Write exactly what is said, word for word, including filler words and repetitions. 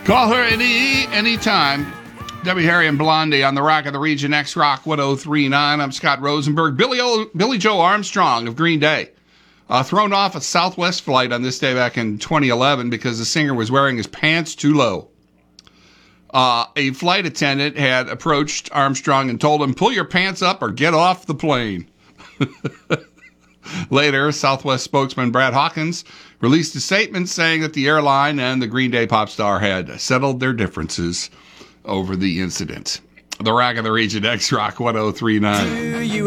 Call her any anytime. Debbie Harry and Blondie on the Rock of the Region X Rock one oh three point nine. I'm Scott Rosenberg. Billy, o- Billy Joe Armstrong of Green Day uh, thrown off a Southwest flight on this day back in twenty eleven because the singer was wearing his pants too low. Uh, a flight attendant had approached Armstrong and told him, "Pull your pants up or get off the plane." Later, Southwest spokesman Brad Hawkins released a statement saying that the airline and the Green Day pop star had settled their differences over the incident. The Rock of the Region X Rock one oh three point nine. Do you